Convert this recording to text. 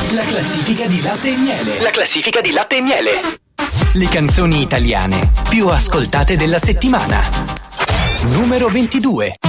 La classifica di latte e miele. La classifica di latte e miele. Le canzoni italiane più ascoltate della settimana. Numero 22.